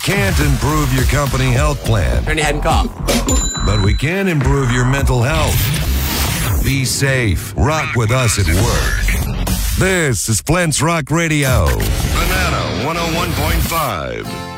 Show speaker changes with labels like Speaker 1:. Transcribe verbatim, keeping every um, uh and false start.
Speaker 1: Can't improve your company health plan,
Speaker 2: Turn your head and cough.
Speaker 1: but we can improve your mental health. Be safe. Rock with us at work. This is Flint's Rock Radio. Banana one oh one point five.